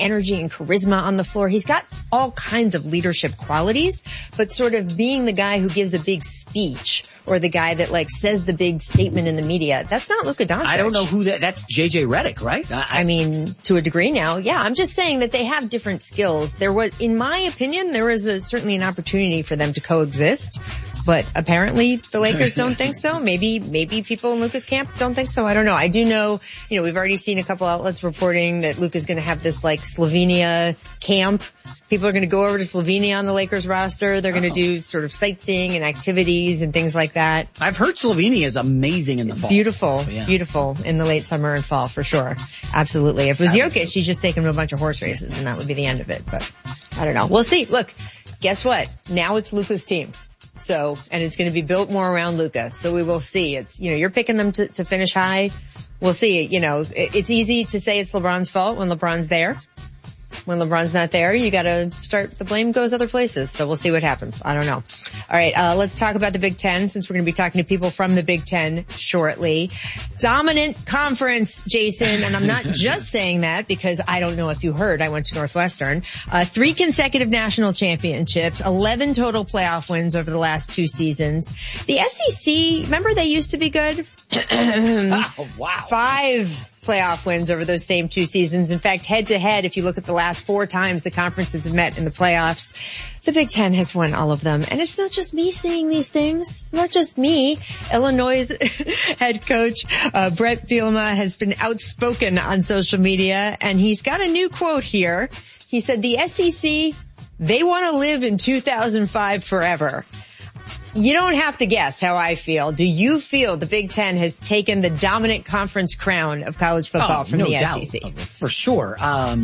energy and charisma on the floor. He's got all kinds of leadership qualities, but sort of being the guy who gives a big speech or the guy that like says the big statement in the media, that's not Luka Doncic. I don't know who that's JJ Redick, right? I mean, to a degree now, yeah. I'm just saying that they have different skills. There was, in my opinion, there was certainly an opportunity for them to coexist, but apparently the Lakers don't think so. Maybe people in Luka's camp don't think so. I don't know. I do know, we've already seen a couple outlets reporting that Luka's going to have this like Slovenia camp. People are going to go over to Slovenia on the Lakers roster. They're going to do sort of sightseeing and activities and things like that. I've heard Slovenia is amazing in the fall. Beautiful in the late summer and fall for sure. Absolutely. If it was Jokic, he'd just take him to a bunch of horse races and that would be the end of it. But I don't know. We'll see. Look, guess what? Now it's Luka's team. So, and it's going to be built more around Luka. So we will see. It's, you're picking them to finish high. We'll see. It's easy to say it's LeBron's fault when LeBron's there. When LeBron's not there, you gotta the blame goes other places. So we'll see what happens. I don't know. All right, let's talk about the Big Ten since we're gonna be talking to people from the Big Ten shortly. Dominant conference, Jason, and I'm not just saying that because I don't know if you heard, I went to Northwestern. 3 consecutive national championships, 11 total playoff wins over the last 2 seasons. The SEC, remember they used to be good? Oh, wow. 5 playoff wins over those same 2 seasons. In fact, head to head, if you look at the last 4 times the conferences have met in the playoffs, the Big Ten has won all of them. And it's not just me saying these things. It's not just me. Illinois' head coach, Brett Bielema, has been outspoken on social media, and he's got a new quote here. He said, the SEC, they want to live in 2005 forever. You don't have to guess how I feel. Do you feel the Big Ten has taken the dominant conference crown of college football from the SEC? For sure.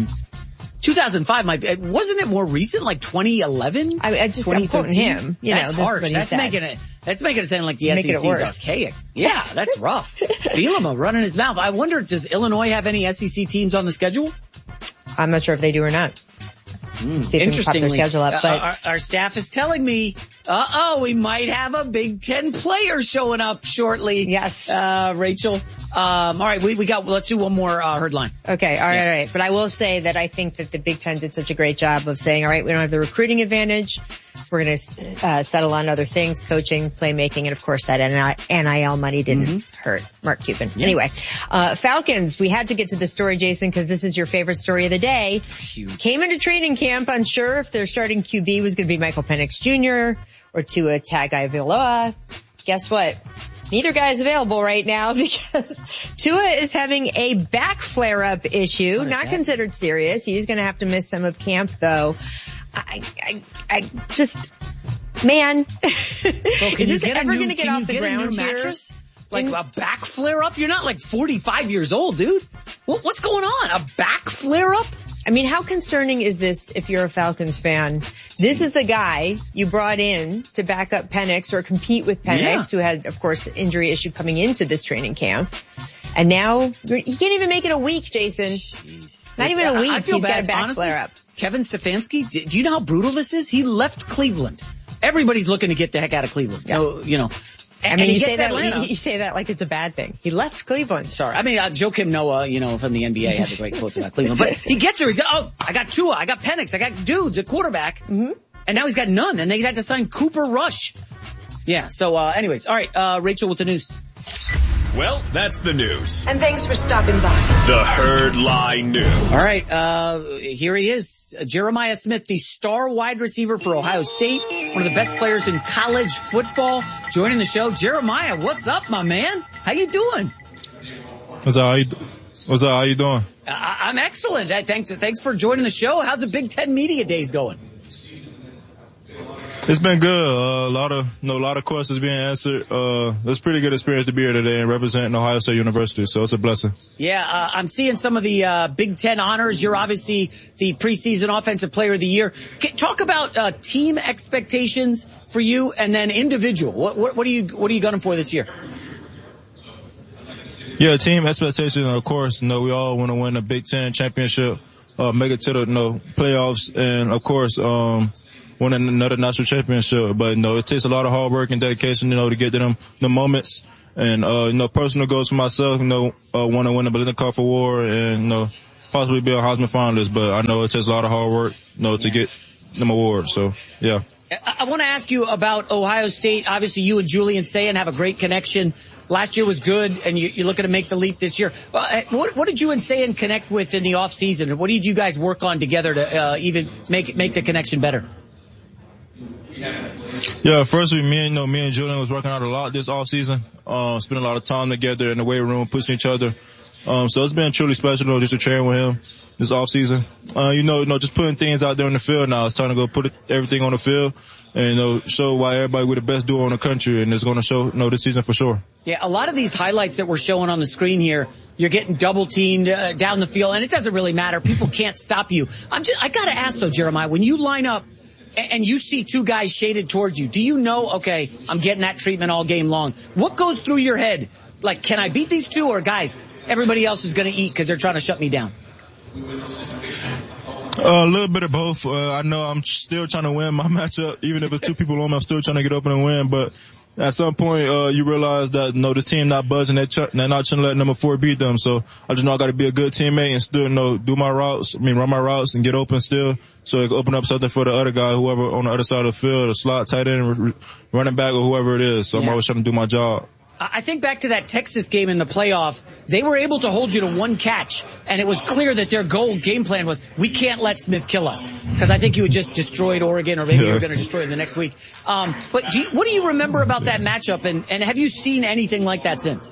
2005 wasn't it more recent, like 2011? I'm quoting him. That's harsh. That's making it sound like the SEC is archaic. Yeah, that's rough. Bielema running his mouth. I wonder, does Illinois have any SEC teams on the schedule? I'm not sure if they do or not. Interestingly, but our staff is telling me, we might have a Big Ten player showing up shortly. Yes. Rachel. All right, let's do one more herd line. Okay, all right. But I will say that I think that the Big Ten did such a great job of saying, all right, we don't have the recruiting advantage. We're going to settle on other things, coaching, playmaking, and of course that NIL money didn't hurt Mark Cuban. Yeah. Anyway, Falcons, we had to get to the story, Jason, because this is your favorite story of the day. Huge. Came into training camp unsure if their starting QB was going to be Michael Penix Jr. or Tua Tagovailoa. Guess what? Neither guy is available right now because Tua is having a back flare-up issue, not considered serious. He's going to have to miss some of camp, though. I just, man, is this ever going to get off the ground here? Mattress? Like a back flare-up? You're not like 45 years old, dude. What's going on? A back flare-up? I mean, how concerning is this if you're a Falcons fan? This is the guy you brought in to back up Penix or compete with Penix, who had, of course, injury issue coming into this training camp. And now, he can't even make it a week, Jason. Jeez. Not even a week. I feel He's bad. got a back Honestly, flare-up. Kevin Stefanski, do you know how brutal this is? He left Cleveland. Everybody's looking to get the heck out of Cleveland. Yeah. So, I mean, you say that like it's a bad thing. He left Cleveland. Sorry. I mean, Joakim Noah, from the NBA had the great quotes about Cleveland. But he gets there. He's got, I got Tua, I got Penix, I got dudes at quarterback. Mm-hmm. And now he's got none. And they had to sign Cooper Rush. Yeah. So, anyways. All right. Rachel with the news. Well, that's the news. And thanks for stopping by. The Herd Line News. All right, here he is. Jeremiah Smith, the star wide receiver for Ohio State, one of the best players in college football, joining the show. Jeremiah, what's up, my man? How you doing? What's up? How you doing? I'm excellent. Thanks for joining the show. How's the Big Ten Media Days going? It's been good. A lot of questions being answered. It's a pretty good experience to be here today and representing Ohio State University. So it's a blessing. Yeah, I'm seeing some of the Big Ten honors. You're obviously the preseason Offensive Player of the Year. Talk about team expectations for you, and then individual. What are you gunning for this year? Yeah, team expectations. Of course, we all want to win a Big Ten championship, make it to the playoffs, and of course, win another national championship. But, it takes a lot of hard work and dedication, to get to the moments. And, personal goals for myself, want to win the Biletnikoff Award and, possibly be a Heisman finalist, but I know it takes a lot of hard work, to get them awards. So, yeah. I want to ask you about Ohio State. Obviously, you and Julian Sayin have a great connection. Last year was good, and you're looking to make the leap this year. What did you and Sayin connect with in the off season? What did you guys work on together to even make the connection better? Yeah, firstly, me and Julian was working out a lot this off season. Spending a lot of time together in the weight room, pushing each other. So it's been truly special just to train with him this off season. Just putting things out there on the field now. It's time to go put everything on the field and, show why everybody we're the best duo in the country, and it's going to show, this season for sure. Yeah, a lot of these highlights that we're showing on the screen here, you're getting double teamed down the field, and it doesn't really matter. People can't stop you. I got to ask though, Jeremiah, when you line up and you see two guys shaded towards you, do you know, okay, I'm getting that treatment all game long? What goes through your head? Like, can I beat these two, or guys, everybody else is going to eat because they're trying to shut me down? A little bit of both. I know I'm still trying to win my matchup. Even if it's two people on me, I'm still trying to get open and win. But at some point, you realize that, this team not buzzing. They're not trying to let number 4 beat them. So I just know I got to be a good teammate and still, run my routes and get open still. So it can open up something for the other guy, whoever on the other side of the field, a slot, tight end, running back, or whoever it is. So I'm always trying to do my job. I think back to that Texas game in the playoff, they were able to hold you to one catch, and it was clear that their game plan was, we can't let Smith kill us. Because I think you had just destroyed Oregon, or maybe you were going to destroy them the next week. But what do you remember about that matchup, and have you seen anything like that since?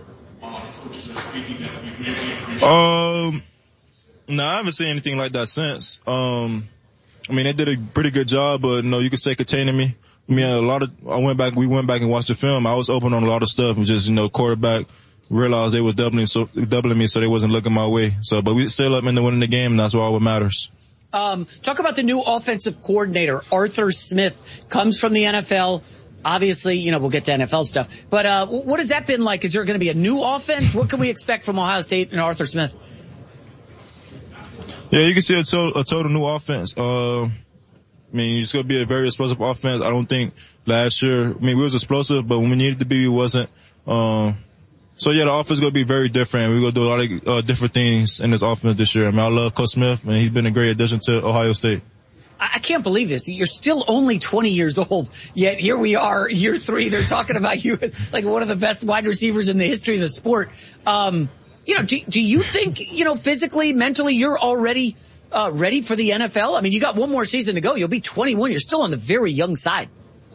No, I haven't seen anything like that since. They did a pretty good job, but you could say containing me. We went back and watched the film. I was open on a lot of stuff, and just, quarterback realized they was doubling me, so they wasn't looking my way. So, but we still up in the winning the game, and that's all what matters. Talk about the new offensive coordinator, Arthur Smith, comes from the NFL. Obviously, we'll get to NFL stuff, but, what has that been like? Is there going to be a new offense? What can we expect from Ohio State and Arthur Smith? Yeah, you can see a total new offense. It's going to be a very explosive offense. I don't think last year, we was explosive, but when we needed to be, we wasn't. The offense is going to be very different. We're going to do a lot of different things in this offense this year. I love Coach Smith, and he's been a great addition to Ohio State. I can't believe this. You're still only 20 years old, yet here we are, year 3. They're talking about you as like one of the best wide receivers in the history of the sport. Do you think, physically, mentally, you're already ready for the NFL? You got one more season to go. You'll be 21. You're still on the very young side.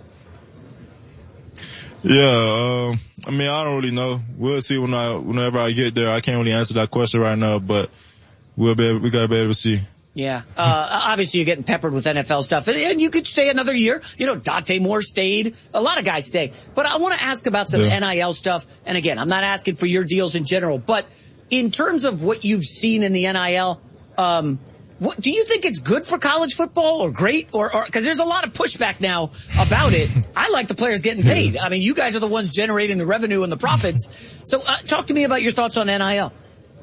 Yeah, I don't really know. We'll see whenever I get there. I can't really answer that question right now, but we gotta be able to see. Yeah. Obviously you're getting peppered with NFL stuff, and you could stay another year. Dante Moore stayed. A lot of guys stay. But I want to ask about some NIL stuff. And again, I'm not asking for your deals in general, but in terms of what you've seen in the NIL, do you think it's good for college football, or great, or because there's a lot of pushback now about it? I like the players getting paid. You guys are the ones generating the revenue and the profits. So talk to me about your thoughts on NIL.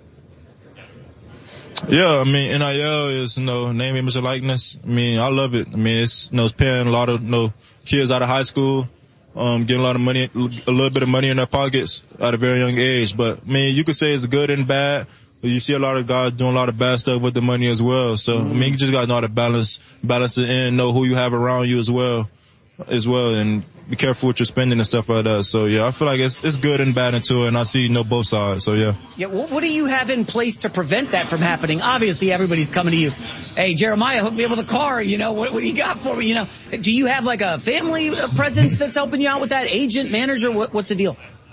Yeah, NIL is, name, image, and likeness. I love it. It's paying a lot of, kids out of high school, getting a lot of money, a little bit of money in their pockets at a very young age. But, you could say it's good and bad. But you see a lot of guys doing a lot of bad stuff with the money as well. So, you just got to know how to balance it in, know who you have around you as well, and be careful what you're spending and stuff like that. So, yeah, I feel like it's good and bad into it, and I see, both sides. So, yeah. Yeah, what do you have in place to prevent that from happening? Obviously, everybody's coming to you. Hey, Jeremiah, hook me up with a car. What do you got for me? Do you have like a family presence that's helping you out with that? Agent, manager? What's the deal?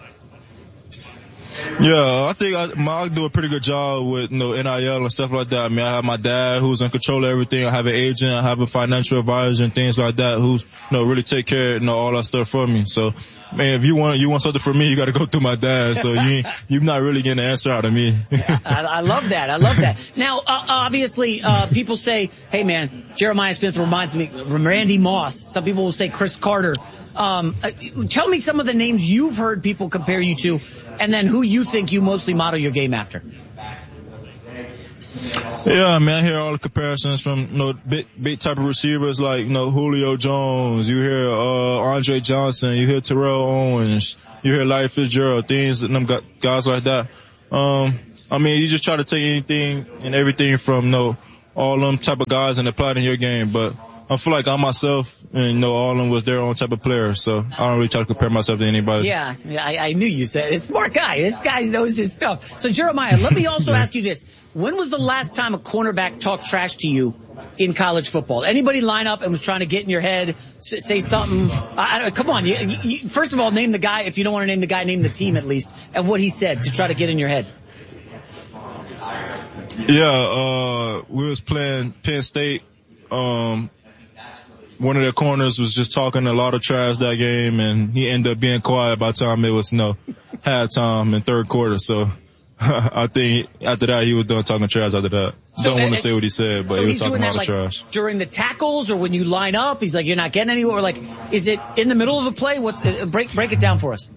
Yeah, I think I do a pretty good job with, NIL and stuff like that. I have my dad who's in control of everything. I have an agent. I have a financial advisor and things like that who's, really take care of, all that stuff for me. So, if you want something from me, you got to go through my dad. So you're not really getting an answer out of me. I love that. Now, obviously, people say, hey man, Jeremiah Smith reminds me of Randy Moss. Some people will say Chris Carter. Tell me some of the names you've heard people compare you to, and then who you think you mostly model your game after. Yeah, I hear all the comparisons from, big type of receivers like, Julio Jones. You hear, Andre Johnson. You hear Terrell Owens. You hear Larry Fitzgerald. Things, them guys like that. I mean, you just try to take anything and everything from, all them type of guys and apply it in your game. But I feel like I myself and, all of them was their own type of player. So I don't really try to compare myself to anybody. Yeah, I knew you said it. Smart guy. This guy knows his stuff. So Jeremiah, let me also ask you this. When was the last time a cornerback talked trash to you in college football? Anybody line up and was trying to get in your head, say something? Come on. You, first of all, name the guy. If you don't want to name the guy, name the team at least, and what he said to try to get in your head. Yeah, we was playing Penn State. One of their corners was just talking a lot of trash that game, and he ended up being quiet by the time it was, halftime and third quarter. So I think after that, he was done talking trash after that. Don't want to say what he said, but he was talking a lot of trash. During the tackles or when you line up, he's like, you're not getting anywhere. Or like, is it in the middle of a play? Break it down for us.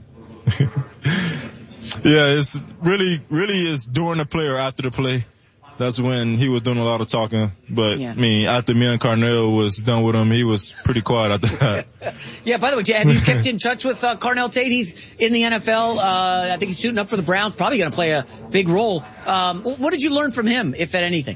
Yeah, it's really is during the play or after the play. That's when he was doing a lot of talking. But, I mean, after me and Carnell was done with him, he was pretty quiet after that. Yeah, by the way, have you kept in touch with Carnell Tate? He's in the NFL. I think he's suiting up for the Browns, probably going to play a big role. What did you learn from him, if at anything?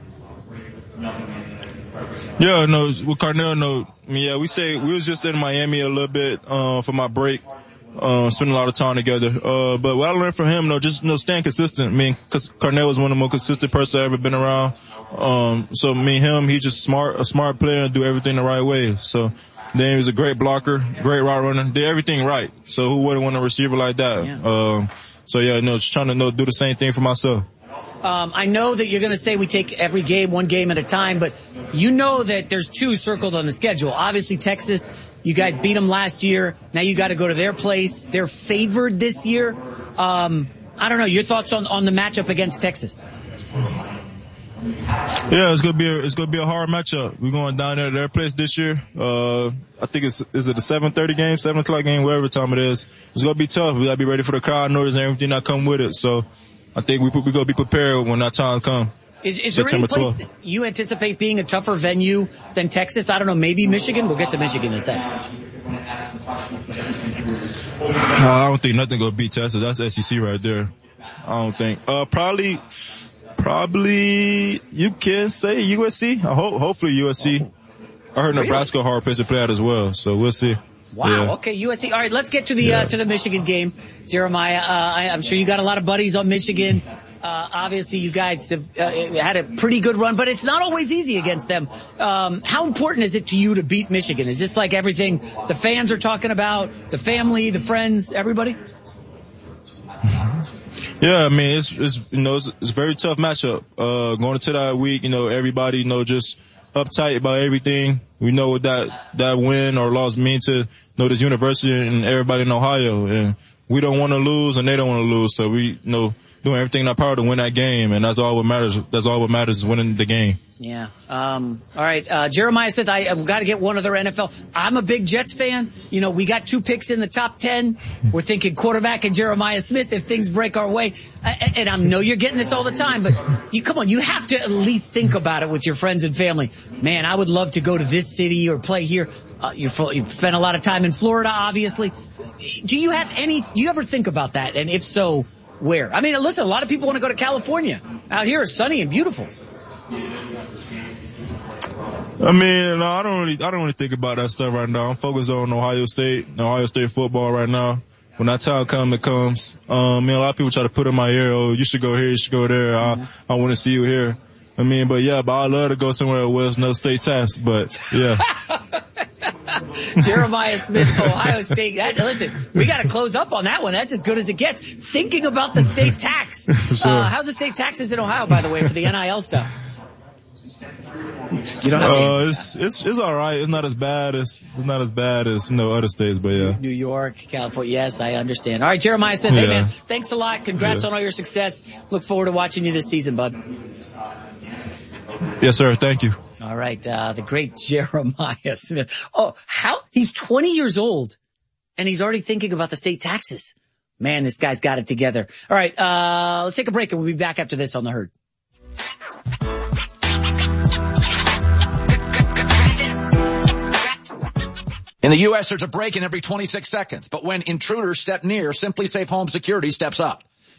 Yeah, with Carnell, we was just in Miami a little bit for my break. Spending a lot of time together. But what I learned from him, just, staying consistent. I mean, cause Carnell was one of the most consistent persons I've ever been around. So me and him, he's just a smart player and do everything the right way. So then he was a great blocker, great route runner, did everything right. So who wouldn't want a receiver like that? Yeah. Just trying to do the same thing for myself. I know that you're going to say we take every game, one game at a time, but you know that there's two circled on the schedule. Obviously, Texas, you guys beat them last year. Now you got to go to their place. They're favored this year. I don't know. Your thoughts on the matchup against Texas? Yeah, it's gonna be a hard matchup. We're going down there to their place this year. I think is it a 7:30 game, 7 o'clock game, whatever time it is. It's gonna be tough. We gotta be ready for the crowd noise and everything that come with it. So I think we gonna be prepared when that time comes. Is there any place that you anticipate being a tougher venue than Texas? I don't know, maybe Michigan? We'll get to Michigan in a second. I don't think nothing gonna beat Texas. That's SEC right there. I don't think. Probably you can say USC. Hopefully USC. I heard Nebraska a hard place to play out as well, so we'll see. Wow. Yeah. Okay, USC. All right, let's get to the Michigan game, Jeremiah. I'm sure you got a lot of buddies on Michigan. Obviously, you guys have had a pretty good run, but it's not always easy against them. How important is it to you to beat Michigan? Is this like everything the fans are talking about, the family, the friends, everybody? Yeah, I mean, it's a very tough matchup. Going into that week, everybody, just uptight about everything. We know what that win or loss means to, this university and everybody in Ohio. And we don't want to lose and they don't want to lose. So we, doing everything in our power to win that game. And that's all what matters. That's all what matters is winning the game. Yeah. All right. Jeremiah Smith, I've got to get one other NFL. I'm a big Jets fan. We got 2 picks in the top 10. We're thinking quarterback and Jeremiah Smith if things break our way. And I know you're getting this all the time, but you have to at least think about it with your friends and family. Man, I would love to go to this city or play here. You've spent a lot of time in Florida, obviously. Do you ever think about that? And if so, where? I mean, listen, a lot of people want to go to California. Out here it's sunny and beautiful. I mean, no, I don't really think about that stuff right now. I'm focused on Ohio State football right now. When that time comes, it comes. A lot of people try to put in my ear, oh, you should go here, you should go there. I want to see you here. I mean, but I'd love to go somewhere where there's no state tax, but yeah. Jeremiah Smith, Ohio State. Listen, we got to close up on that one. That's as good as it gets. Thinking about the state tax. Sure. How's the state taxes in Ohio, by the way, for the NIL stuff? You don't have to answer that. It's all right. It's not as bad as other states, but yeah. New York, California. Yes, I understand. All right, Jeremiah Smith. Hey man, thanks a lot. Congrats on all your success. Look forward to watching you this season, bud. Yes, sir. Thank you. All right, the great Jeremiah Smith. Oh, he's 20 years old and he's already thinking about the state taxes. Man, this guy's got it together. All right, let's take a break and we'll be back after this on The Herd. In the U.S., there's a break-in every 26 seconds. But when intruders step near, Simply Safe Home Security steps up.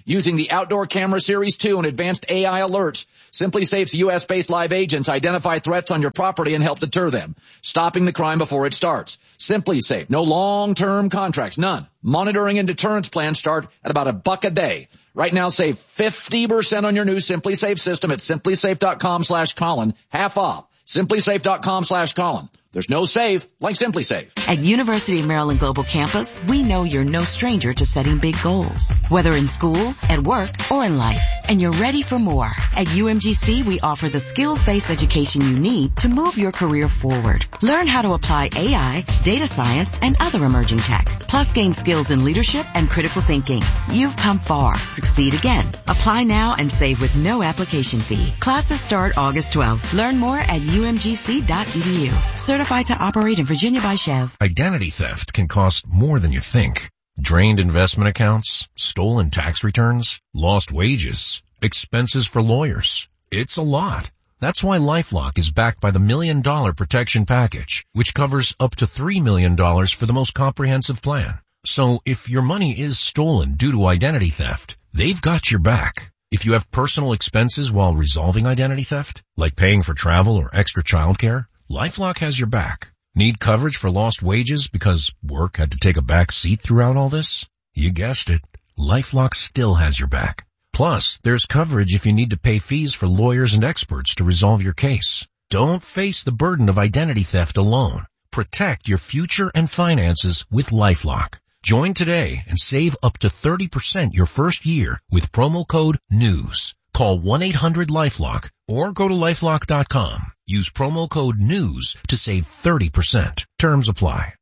Using the Outdoor Camera Series 2 and advanced AI alerts, SimpliSafe's U.S.-based live agents identify threats on your property and help deter them, stopping the crime before it starts. SimpliSafe, no long-term contracts, none. Monitoring and deterrence plans start at about $1 a day. Right now, save 50% on your new SimpliSafe system at SimpliSafe.com/Colin, half off. SimpliSafe.com/Colin. There's no safe like SimpliSafe. At University of Maryland Global Campus, we know you're no stranger to setting big goals, whether in school, at work, or in life, and you're ready for more. At UMGC, we offer the skills-based education you need to move your career forward. Learn how to apply AI, data science, and other emerging tech, plus gain skills in leadership and critical thinking. You've come far. Succeed again. Apply now and save with no application fee. Classes start August 12th. Learn more at umgc.edu. Certified to operate in Virginia by Chev. Identity theft can cost more than you think. Drained investment accounts, stolen tax returns, lost wages, expenses for lawyers. It's a lot. That's why LifeLock is backed by the $1 Million Protection Package, which covers up to $3 million for the most comprehensive plan. So if your money is stolen due to identity theft, they've got your back. If you have personal expenses while resolving identity theft, like paying for travel or extra childcare, LifeLock has your back. Need coverage for lost wages because work had to take a back seat throughout all this? You guessed it. LifeLock still has your back. Plus, there's coverage if you need to pay fees for lawyers and experts to resolve your case. Don't face the burden of identity theft alone. Protect your future and finances with LifeLock. Join today and save up to 30% your first year with promo code NEWS. Call 1-800-LifeLock or go to LifeLock.com. Use promo code NEWS to save 30%. Terms apply.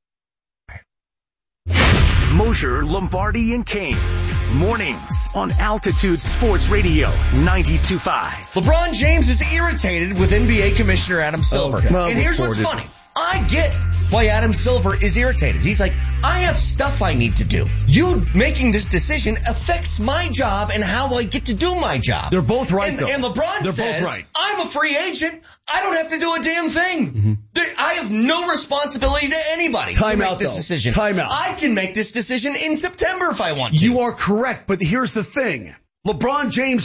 Mosher, Lombardi, and Kane. Mornings on Altitude Sports Radio 92.5. LeBron James is irritated with NBA Commissioner Adam Silver. Okay. Well, and here's what's funny. I get why Adam Silver is irritated. He's like, I have stuff I need to do. You making this decision affects my job and how I get to do my job. They're both right, though. And LeBron says, both right. I'm a free agent. I don't have to do a damn thing. Mm-hmm. I have no responsibility to anybody to make this decision. Time out. I can make this decision in September if I want to. You are correct, but here's the thing. LeBron James,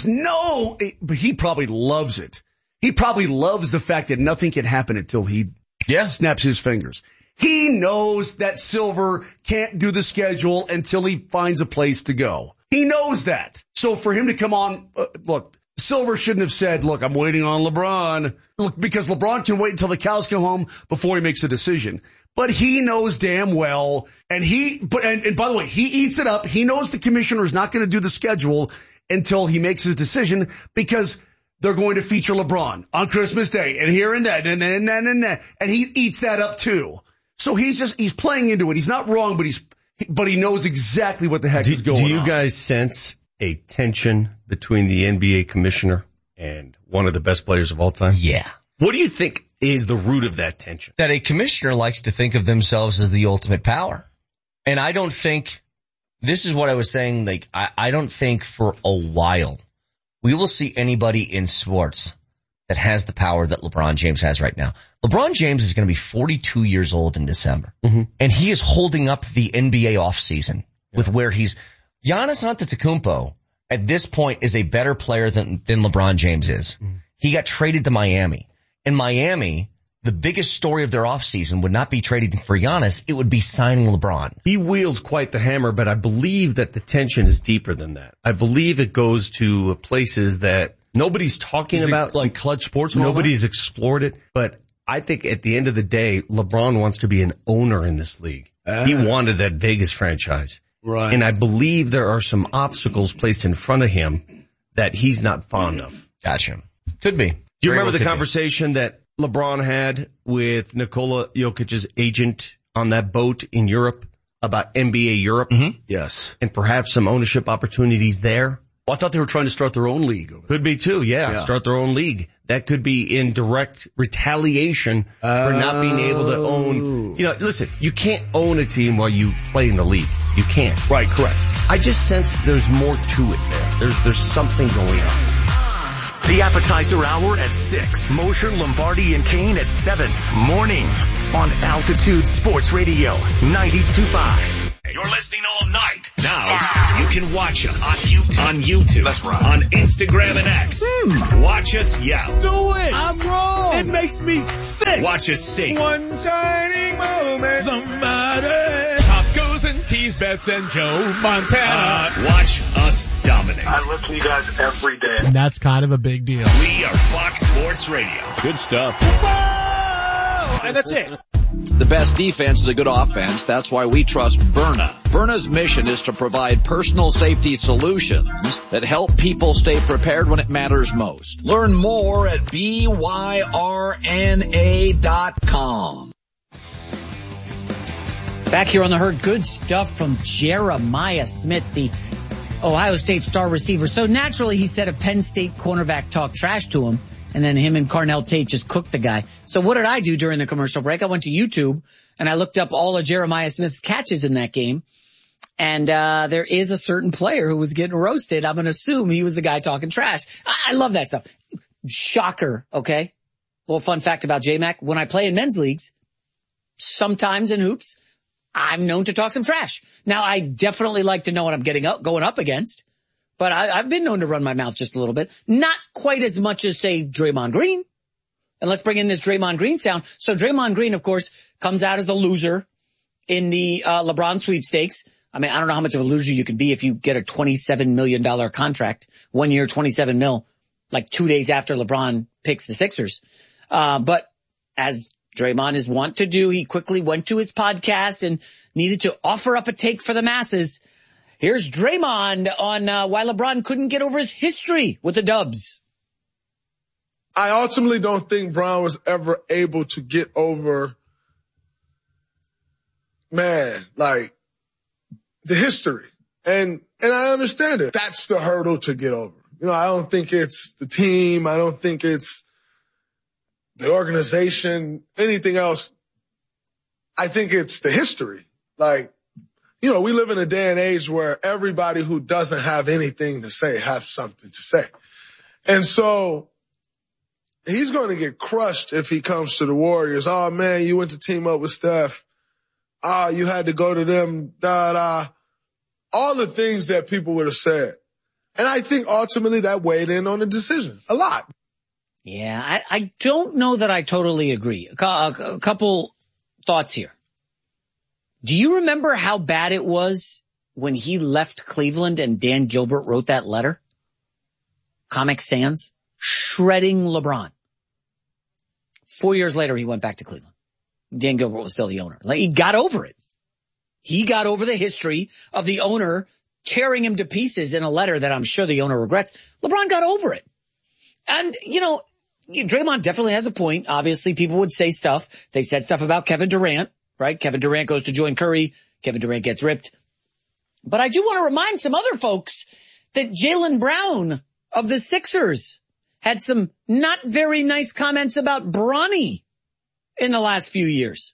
but he probably loves it. He probably loves the fact that nothing can happen until he snaps his fingers. He knows that Silver can't do the schedule until he finds a place to go. He knows that. So for him to come on, look, Silver shouldn't have said, look, I'm waiting on LeBron. Look, because LeBron can wait until the cows come home before he makes a decision. But he knows damn well, and by the way, he eats it up. He knows the commissioner is not going to do the schedule until he makes his decision because they're going to feature LeBron on Christmas Day and here and that and that. And he eats that up too. So he's playing into it. He's not wrong, but he knows exactly what the heck is going on. Do you guys sense a tension between the NBA commissioner and one of the best players of all time? Yeah. What do you think is the root of that tension? That a commissioner likes to think of themselves as the ultimate power. And I don't think, this is what I was saying, like, I don't think for a while we will see anybody in sports that has the power that LeBron James has right now. LeBron James is going to be 42 years old in December. Mm-hmm. And he is holding up the NBA offseason with where Giannis Antetokounmpo at this point is a better player than LeBron James is. Mm-hmm. He got traded to Miami. In Miami, the biggest story of their offseason would not be trading for Giannis. It would be signing LeBron. He wields quite the hammer, but I believe that the tension is deeper than that. I believe it goes to places that nobody's talking about. Like Clutch Sports? Nobody's explored it. But I think at the end of the day, LeBron wants to be an owner in this league. He wanted that Vegas franchise. Right. And I believe there are some obstacles placed in front of him that he's not fond of. Gotcha. Could be. Do you remember the conversation that LeBron had with Nikola Jokic's agent on that boat in Europe about NBA Europe? Mm-hmm. Yes. And perhaps some ownership opportunities there? Well, I thought they were trying to start their own league. Could be too, yeah. Start their own league. That could be in direct retaliation for not being able to own. Listen, you can't own a team while you play in the league. You can't. Right, correct. I just sense there's more to it there. There's something going on. The appetizer hour at 6. Mosher, Lombardi, and Kane at 7. Mornings on Altitude Sports Radio 92.5. You're listening all night. Now you can watch us on YouTube, That's right. on Instagram and X. Watch us yell. Do it. I'm wrong. It makes me sick. Watch us sing. One shining moment. Somebody. Top goes and tease bets and Joe Montana. Watch us dominate. I listen to you guys every day. And that's kind of a big deal. We are Fox Sports Radio. Good stuff. And that's it. The best defense is a good offense. That's why we trust Byrna. Byrna's mission is to provide personal safety solutions that help people stay prepared when it matters most. Learn more at byrna.com. Back here on the herd, good stuff from Jeremiah Smith, the Ohio State star receiver. So naturally he said a Penn State cornerback talked trash to him. And then him and Carnell Tate just cooked the guy. So what did I do during the commercial break? I went to YouTube and I looked up all of Jeremiah Smith's catches in that game. And there is a certain player who was getting roasted. I'm going to assume he was the guy talking trash. I love that stuff. Shocker, okay? Little fun fact about J-Mac. When I play in men's leagues, sometimes in hoops, I'm known to talk some trash. Now, I definitely like to know what I'm going up against. But I've been known to run my mouth just a little bit. Not quite as much as, say, Draymond Green. And let's bring in this Draymond Green sound. So Draymond Green, of course, comes out as the loser in the LeBron sweepstakes. I mean, I don't know how much of a loser you can be if you get a $27 million contract, 1 year, $27 million, like 2 days after LeBron picks the Sixers. But as Draymond is wont to do, he quickly went to his podcast and needed to offer up a take for the masses. Here's Draymond on why LeBron couldn't get over his history with the Dubs. I ultimately don't think Bron was ever able to get over, the history. And I understand it. That's the hurdle to get over. You know, I don't think it's the team. I don't think it's the organization, anything else. I think it's the history. You know, we live in a day and age where everybody who doesn't have anything to say has something to say. And so he's going to get crushed if he comes to the Warriors. Oh, man, you went to team up with Steph. You had to go to them. All the things that people would have said. And I think ultimately that weighed in on the decision a lot. Yeah, I don't know that I totally agree. A couple thoughts here. Do you remember how bad it was when he left Cleveland and Dan Gilbert wrote that letter? Comic Sans, shredding LeBron. 4 years later, he went back to Cleveland. Dan Gilbert was still the owner. He got over it. He got over the history of the owner tearing him to pieces in a letter that I'm sure the owner regrets. LeBron got over it. And, you know, Draymond definitely has a point. Obviously, people would say stuff. They said stuff about Kevin Durant. Right? Kevin Durant goes to join Curry. Kevin Durant gets ripped. But I do want to remind some other folks that Jaylen Brown of the Sixers had some not very nice comments about Bronny in the last few years.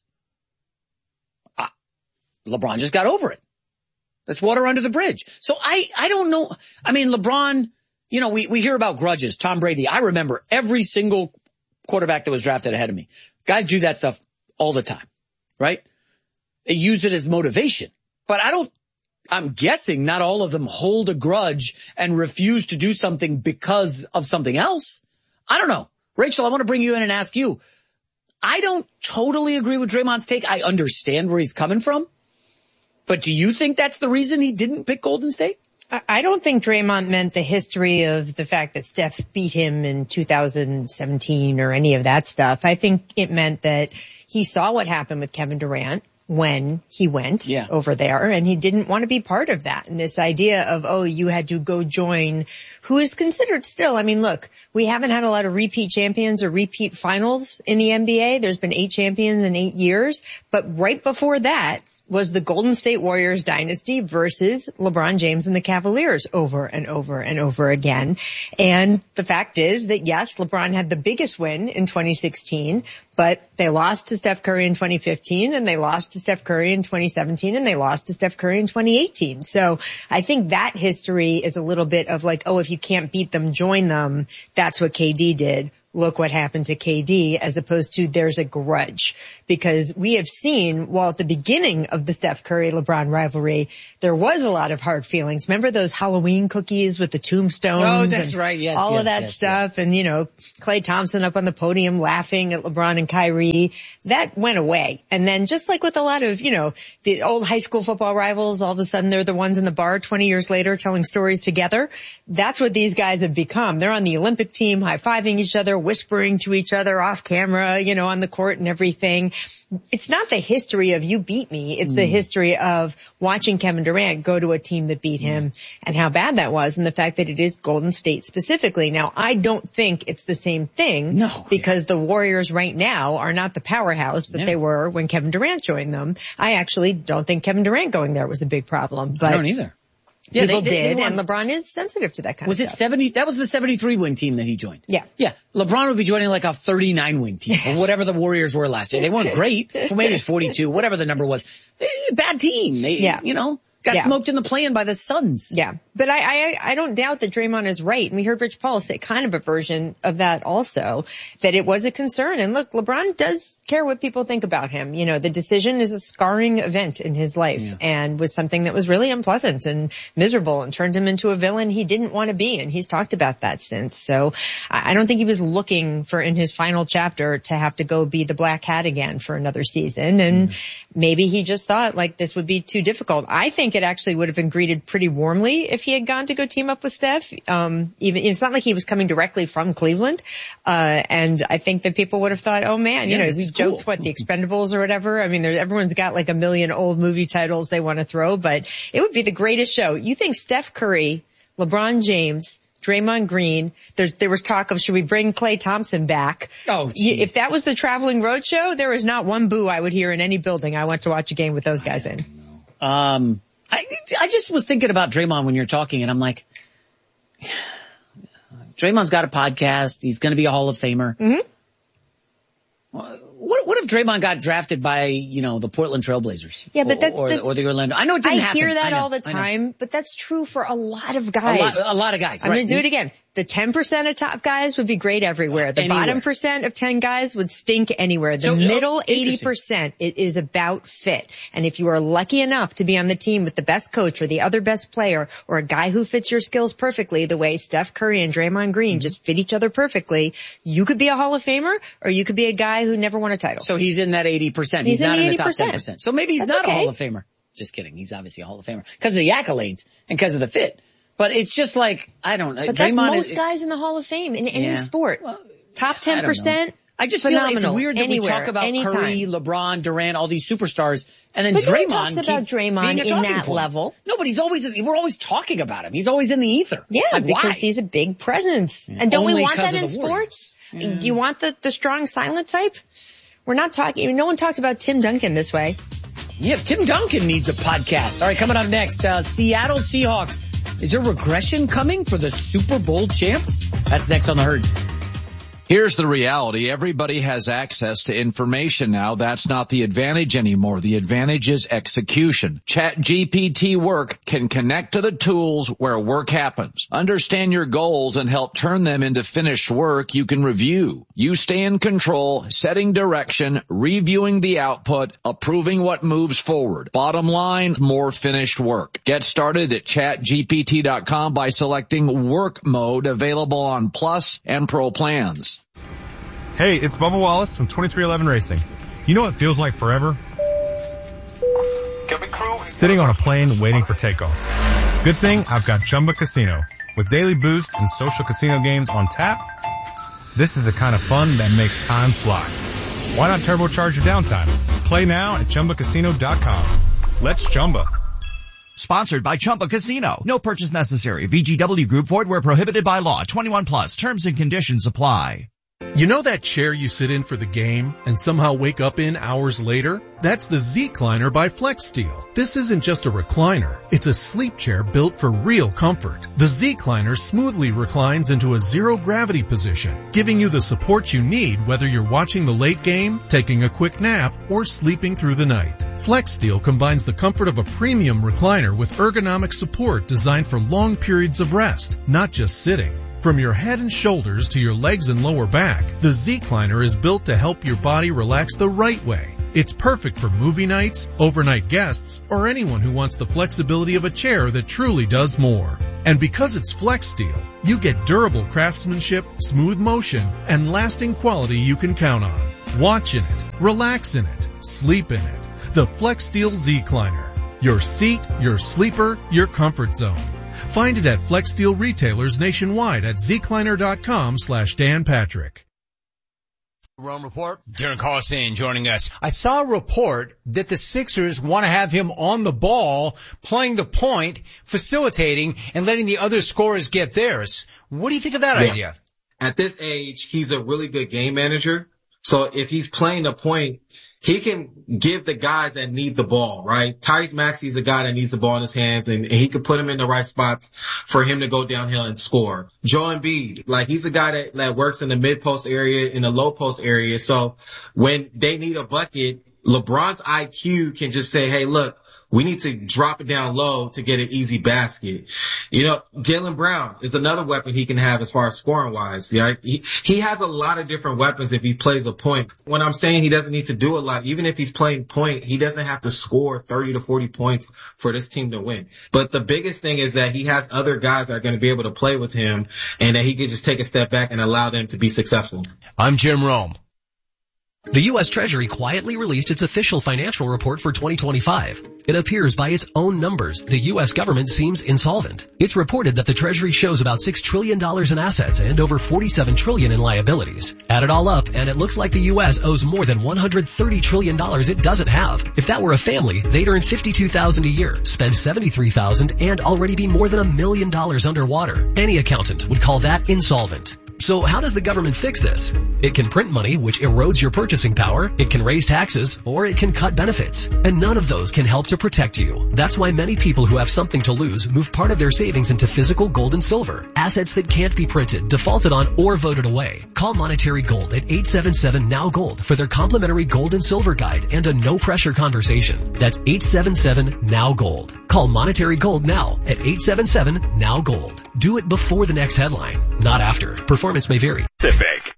LeBron just got over it. That's water under the bridge. So I don't know. I mean, LeBron, you know, we hear about grudges. Tom Brady. I remember every single quarterback that was drafted ahead of me. Guys do that stuff all the time. Right? They use it as motivation. But I'm guessing not all of them hold a grudge and refuse to do something because of something else. I don't know. Rachel, I want to bring you in and ask you. I don't totally agree with Draymond's take. I understand where he's coming from. But do you think that's the reason he didn't pick Golden State? I don't think Draymond meant the history of the fact that Steph beat him in 2017 or any of that stuff. I think it meant that he saw what happened with Kevin Durant when he went over there, and he didn't want to be part of that. And this idea of, oh, you had to go join who is considered still. I mean, look, we haven't had a lot of repeat champions or repeat finals in the NBA. There's been 8 champions in 8 years. But right before that was the Golden State Warriors dynasty versus LeBron James and the Cavaliers over and over and over again. And the fact is that, yes, LeBron had the biggest win in 2016, but they lost to Steph Curry in 2015, and they lost to Steph Curry in 2017, and they lost to Steph Curry in 2018. So I think that history is a little bit of like, oh, if you can't beat them, join them. That's what KD did. look what happened to KD, as opposed to there's a grudge. Because we have seen, while at the beginning of the Steph Curry-LeBron rivalry, there was a lot of hard feelings. Remember those Halloween cookies with the tombstones? Oh, that's right. Yes. All of that stuff. Yes. And, Klay Thompson up on the podium laughing at LeBron and Kyrie. That went away. And then just like with a lot of, the old high school football rivals, all of a sudden they're the ones in the bar 20 years later telling stories together. That's what these guys have become. They're on the Olympic team, high-fiving each other, whispering to each other off camera, on the court and everything. It's not the history of you beat me. It's the history of watching Kevin Durant go to a team that beat him and how bad that was, and the fact that it is Golden State specifically. Now, I don't think it's the same thing. No. Because the Warriors right now are not the powerhouse that they were when Kevin Durant joined them. I actually don't think Kevin Durant going there was a big problem. But I don't either. Yeah, people did, and LeBron is sensitive to that kind of stuff. Was it 70? That was the 73 win team that he joined. Yeah. Yeah. LeBron would be joining like a 39 win team or whatever the Warriors were last year. They weren't great. Maybe it's 42, whatever the number was. Bad team. They, got smoked in the play-in by the Suns. Yeah. But I don't doubt that Draymond is right. And we heard Rich Paul say kind of a version of that also, that it was a concern. And look, LeBron does care what people think about him. The decision is a scarring event in his life and was something that was really unpleasant and miserable and turned him into a villain he didn't want to be. And he's talked about that since. So I don't think he was looking for in his final chapter to have to go be the black hat again for another season. And maybe he just thought like this would be too difficult. I think it actually would have been greeted pretty warmly if he had gone to go team up with Steph. Even it's not like he was coming directly from Cleveland. And I think that people would have thought, oh man, we joked what the Expendables or whatever. I mean, everyone's got like a million old movie titles they want to throw, but it would be the greatest show. You think Steph Curry, LeBron James, Draymond Green. There was talk of should we bring Klay Thompson back? Oh, geez. If that was the traveling road show, there was not one boo I would hear in any building I went to watch a game with those guys in. I just was thinking about Draymond when you're talking, and I'm like, Draymond's got a podcast. He's going to be a Hall of Famer. Mm-hmm. What if Draymond got drafted by, the Portland Trailblazers? Yeah, but that's or the Orlando. I know it didn't happen. I hear that all the time, but that's true for a lot of guys. A lot of guys. I'm going to do it again. The 10% of top guys would be great everywhere. The bottom percent of 10 guys would stink anywhere. The middle 80%, it is about fit. And if you are lucky enough to be on the team with the best coach or the other best player or a guy who fits your skills perfectly, the way Steph Curry and Draymond Green just fit each other perfectly, you could be a Hall of Famer or you could be a guy who never won a title. So he's in that 80%. He's not in the top 10%. So maybe he's not okay. a Hall of Famer. Just kidding. He's obviously a Hall of Famer because of the accolades and because of the fit. But it's just like, I don't know. But that's most guys in the Hall of Fame in any sport. Well, top 10%. I just feel like it's weird that we talk about Curry, LeBron, Durant, all these superstars, and then Draymond talks about Draymond in that level. No, but we're always talking about him. He's always in the ether. Yeah, like, because he's a big presence. Yeah. And don't we want that in sports? Yeah. Do you want the strong silent type? We're not talking, no one talked about Tim Duncan this way. Yeah, Tim Duncan needs a podcast. All right, coming up next, Seattle Seahawks. Is there regression coming for the Super Bowl champs? That's next on The Herd. Here's the reality. Everybody has access to information now. That's not the advantage anymore. The advantage is execution. ChatGPT Work can connect to the tools where work happens. Understand your goals and help turn them into finished work you can review. You stay in control, setting direction, reviewing the output, approving what moves forward. Bottom line, more finished work. Get started at chatgpt.com by selecting Work Mode, available on Plus and Pro plans. Hey, it's Bubba Wallace from 2311 Racing. You know what feels like forever? Sitting on a plane waiting for takeoff. Good thing I've got Chumba Casino. With daily boosts and social casino games on tap, this is the kind of fun that makes time fly. Why not turbocharge your downtime? Play now at ChumbaCasino.com. Let's Chumba. Sponsored by Chumba Casino. No purchase necessary. VGW Group. Void where prohibited by law. 21 plus. Terms and conditions apply. You know that chair you sit in for the game and somehow wake up in hours later? That's the Z-Cliner by FlexSteel. This isn't just a recliner. It's a sleep chair built for real comfort. The Z-Cliner smoothly reclines into a zero-gravity position, giving you the support you need whether you're watching the late game, taking a quick nap, or sleeping through the night. FlexSteel combines the comfort of a premium recliner with ergonomic support designed for long periods of rest, not just sitting. From your head and shoulders to your legs and lower back, the Z-Cliner is built to help your body relax the right way. It's perfect for movie nights, overnight guests, or anyone who wants the flexibility of a chair that truly does more. And because it's Flex Steel, you get durable craftsmanship, smooth motion, and lasting quality you can count on. Watch in it, relax in it, sleep in it. The Flex Steel Z-Cliner. Your seat, your sleeper, your comfort zone. Find it at Flex Steel retailers nationwide at zcliner.com/Dan Patrick. Rome Report. Darren Collison joining us. I saw a report that the Sixers want to have him on the ball, playing the point, facilitating, and letting the other scorers get theirs. What do you think of that idea? At this age, he's a really good game manager. So if he's playing the point, he can give the guys that need the ball, right? Tyrese Maxey's a guy that needs the ball in his hands, and he could put him in the right spots for him to go downhill and score. Joel Embiid, he's a guy that works in the mid-post area, in the low-post area. So when they need a bucket, LeBron's IQ can just say, hey, look, we need to drop it down low to get an easy basket. Jaylen Brown is another weapon he can have as far as scoring wise. Yeah, he has a lot of different weapons if he plays a point. When I'm saying he doesn't need to do a lot, even if he's playing point, he doesn't have to score 30 to 40 points for this team to win. But the biggest thing is that he has other guys that are going to be able to play with him, and that he can just take a step back and allow them to be successful. I'm Jim Rome. The U.S. Treasury quietly released its official financial report for 2025. It appears by its own numbers, the U.S. government seems insolvent. It's reported that the Treasury shows about $6 trillion in assets and over $47 trillion in liabilities. Add it all up, and it looks like the U.S. owes more than $130 trillion it doesn't have. If that were a family, they'd earn $52,000 a year, spend $73,000, and already be more than $1 million underwater. Any accountant would call that insolvent. So how does the government fix this? It can print money, which erodes your purchasing power. It can raise taxes, or it can cut benefits. And none of those can help to protect you. That's why many people who have something to lose move part of their savings into physical gold and silver. Assets that can't be printed, defaulted on, or voted away. Call Monetary Gold at 877-NOW-GOLD for their complimentary gold and silver guide and a no-pressure conversation. That's 877-NOW-GOLD. Call Monetary Gold now at 877-NOW-GOLD. Do it before the next headline, not after. Performance may vary. Pacific.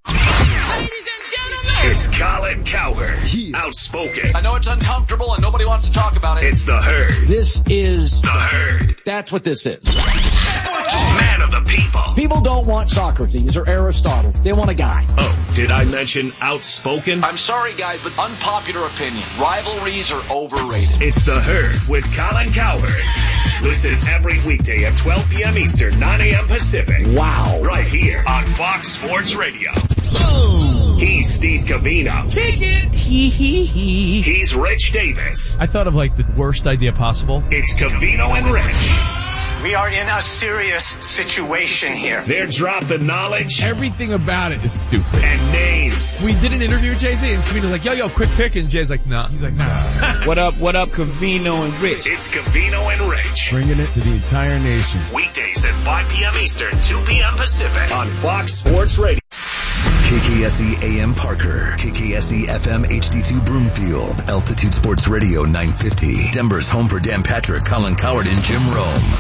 It's Colin Cowherd. Outspoken. I know it's uncomfortable and nobody wants to talk about it. It's the Herd. This is the Herd. That's what this is. Man of the people. People don't want Socrates or Aristotle. They want a guy. Oh, did I mention outspoken? I'm sorry, guys, but unpopular opinion. Rivalries are overrated. It's the Herd with Colin Cowherd. Listen every weekday at 12 p.m. Eastern, 9 a.m. Pacific. Wow. Right here on Fox Sports Radio. Boom. He's Steve Covino. Kick it. He's Rich Davis. I thought of the worst idea possible. It's Covino and Rich. We are in a serious situation here. They're dropping knowledge. Everything about it is stupid. And names. We did an interview with Jay-Z and Covino's like, yo, quick pick. And Jay's like, nah. He's like, nah. What up, Covino and Rich? It's Covino and Rich. Bringing it to the entire nation. Weekdays at 5 p.m. Eastern, 2 p.m. Pacific on Fox Sports Radio. KKSE AM Parker, KKSE FM HD2 Broomfield, Altitude Sports Radio 950, Denver's home for Dan Patrick, Colin Cowherd, and Jim Rome.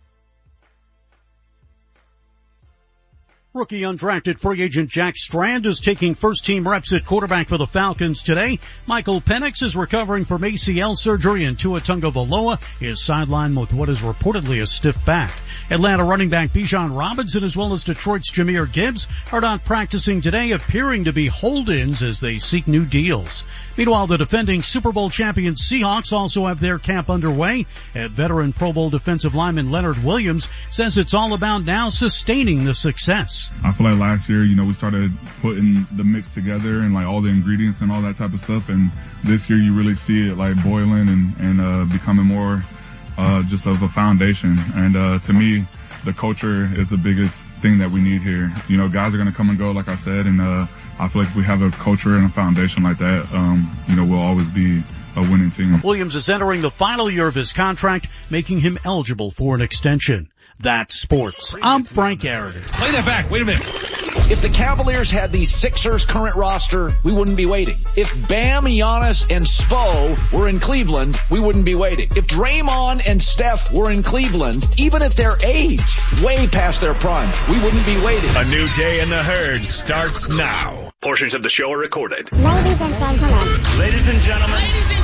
Rookie undrafted free agent Jack Strand is taking first-team reps at quarterback for the Falcons today. Michael Penix is recovering from ACL surgery, and Tua Tagovailoa is sidelined with what is reportedly a stiff back. Atlanta running back Bijan Robinson as well as Detroit's Jahmyr Gibbs are not practicing today, appearing to be hold-ins as they seek new deals. Meanwhile, the defending Super Bowl champion Seahawks also have their camp underway. And veteran Pro Bowl defensive lineman Leonard Williams says it's all about now sustaining the success. I feel like last year, we started putting the mix together and all the ingredients and all that type of stuff. And this year you really see it boiling and becoming more just of a foundation. And to me, the culture is the biggest thing that we need here. Guys are going to come and go, like I said, and I feel like if we have a culture and a foundation like that, we'll always be a winning team. Williams is entering the final year of his contract, making him eligible for an extension. That's sports. I'm Frank Aragon. Play that back. Wait a minute. If the Cavaliers had the Sixers current roster, we wouldn't be waiting. If Bam, Giannis, and Spo were in Cleveland, we wouldn't be waiting. If Draymond and Steph were in Cleveland, even at their age, way past their prime, we wouldn't be waiting. A new day in the herd starts now. Portions of the show are recorded. Ladies and gentlemen. Ladies and gentlemen.